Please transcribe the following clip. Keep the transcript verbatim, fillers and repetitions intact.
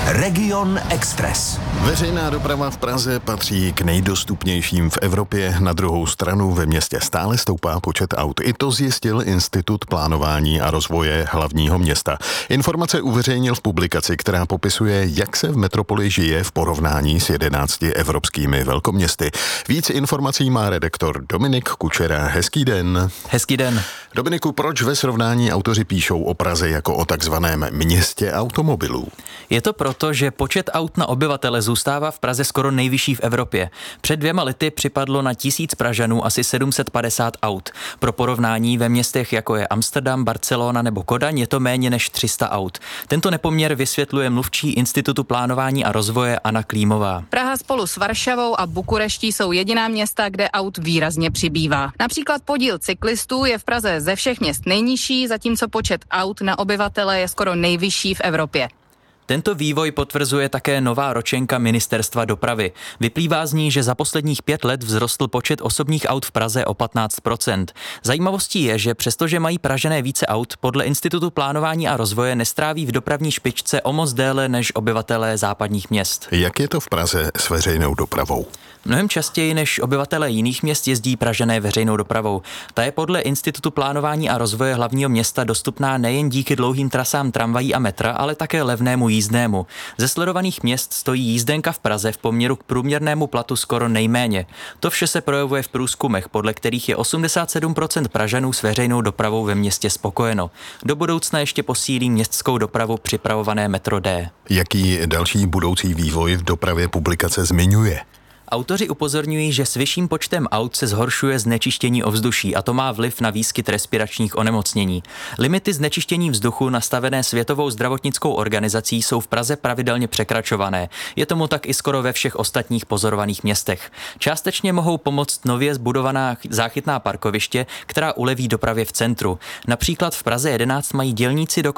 Region Express. Veřejná doprava v Praze patří k nejdostupnějším v Evropě. Na druhou stranu ve městě stále stoupá počet aut. I to zjistil Institut plánování a rozvoje hlavního města. Informace uveřejnil v publikaci, která popisuje, jak se v metropoli žije v porovnání s jedenácti evropskými velkoměsty. Víc informací má redaktor Dominik Kučera. Hezký den. Hezký den. Dominiku, proč ve srovnání autoři píšou o Praze jako o takzvaném městě automobilů? Je to proto, že počet aut na obyvatele zůstává v Praze skoro nejvyšší v Evropě. Před dvěma lety připadlo na tisíc Pražanů asi sedm set padesát aut. Pro porovnání ve městech jako je Amsterdam, Barcelona nebo Kodaň je to méně než tři sta aut. Tento nepoměr vysvětluje mluvčí Institutu plánování a rozvoje Anna Klímová. Praha spolu s Varšavou a Bukureští jsou jediná města, kde aut výrazně přibývá. Například podíl cyklistů je v Praze ze všech měst nejnižší, zatímco počet aut na obyvatele je skoro nejvyšší v Evropě. Tento vývoj potvrzuje také nová ročenka Ministerstva dopravy. Vyplývá z ní, že za posledních pět let vzrostl počet osobních aut v Praze o patnáct procent. Zajímavostí je, že přestože mají Pražané více aut, podle Institutu plánování a rozvoje nestráví v dopravní špičce o moc déle než obyvatelé západních měst. Jak je to v Praze s veřejnou dopravou? Mnohem častěji než obyvatelé jiných měst jezdí Pražané veřejnou dopravou. Ta je podle Institutu plánování a rozvoje hlavního města dostupná nejen díky dlouhým trasám tramvají a metra, ale také levnému jízdnému. Ze sledovaných měst stojí jízdenka v Praze v poměru k průměrnému platu skoro nejméně. To vše se projevuje v průzkumech, podle kterých je osmdesát sedm procent Pražanů s veřejnou dopravou ve městě spokojeno. Do budoucna ještě posílí městskou dopravu připravované metro D. Jaký další budoucí vývoj v dopravě publikace zmiňuje? Autoři upozorňují, že s vyšším počtem aut se zhoršuje znečištění ovzduší a to má vliv na výskyt respiračních onemocnění. Limity znečištění vzduchu nastavené Světovou zdravotnickou organizací jsou v Praze pravidelně překračované. Je tomu tak i skoro ve všech ostatních pozorovaných městech. Částečně mohou pomoct nově zbudovaná záchytná parkoviště, která uleví dopravě v centru. Například v Praze jedenáct mají dělníci do